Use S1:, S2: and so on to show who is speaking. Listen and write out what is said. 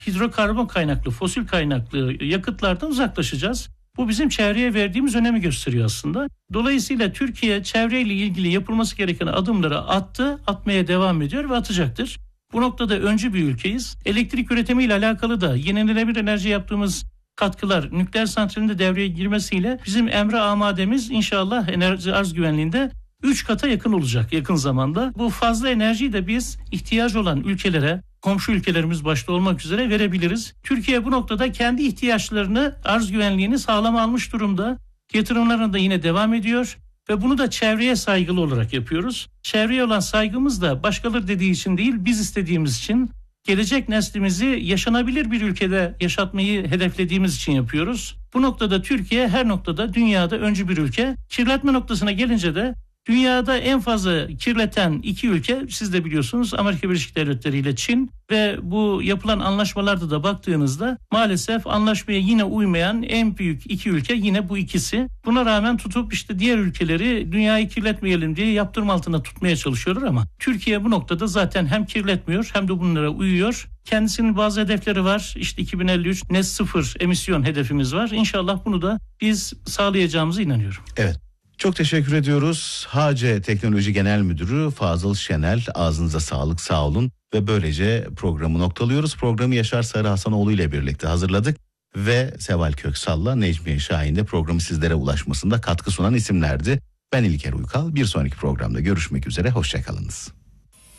S1: hidrokarbon kaynaklı, fosil kaynaklı yakıtlardan uzaklaşacağız. Bu bizim çevreye verdiğimiz önemi gösteriyor aslında. Dolayısıyla Türkiye çevreyle ilgili yapılması gereken adımları attı, atmaya devam ediyor ve atacaktır. Bu noktada öncü bir ülkeyiz. Elektrik üretimiyle alakalı da yenilenebilir enerji yaptığımız katkılar, nükleer santralin de devreye girmesiyle bizim emre amademiz inşallah enerji arz güvenliğinde 3 kata yakın olacak yakın zamanda. Bu fazla enerjiyi de biz ihtiyaç olan ülkelere, komşu ülkelerimiz başta olmak üzere verebiliriz. Türkiye bu noktada kendi ihtiyaçlarını, arz güvenliğini sağlama almış durumda. Yatırımlarına da yine devam ediyor ve bunu da çevreye saygılı olarak yapıyoruz. Çevreye olan saygımız da başkaları dediği için değil, biz istediğimiz için, gelecek neslimizi yaşanabilir bir ülkede yaşatmayı hedeflediğimiz için yapıyoruz. Bu noktada Türkiye her noktada dünyada öncü bir ülke. Kirletme noktasına gelince de dünyada en fazla kirleten iki ülke, siz de biliyorsunuz, Amerika Birleşik Devletleri ile Çin ve bu yapılan anlaşmalarda da baktığınızda maalesef anlaşmaya yine uymayan en büyük iki ülke yine bu ikisi. Buna rağmen tutup işte diğer ülkeleri dünyayı kirletmeyelim diye yaptırım altına tutmaya çalışıyorlar ama Türkiye bu noktada zaten hem kirletmiyor hem de bunlara uyuyor. Kendisinin bazı hedefleri var. İşte 2053 net sıfır emisyon hedefimiz var. İnşallah bunu da biz sağlayacağımıza inanıyorum.
S2: Evet. Çok teşekkür ediyoruz. HC Teknoloji Genel Müdürü Fazıl Şenel, ağzınıza sağlık, sağ olun. Ve böylece programı noktalıyoruz. Programı Yaşar Sarı Hasanoğlu ile birlikte hazırladık. Ve Seval Köksal'la Necmiye Şahin de programı sizlere ulaşmasında katkı sunan isimlerdi. Ben İlker Uykal. Bir sonraki programda görüşmek üzere. Hoşçakalınız.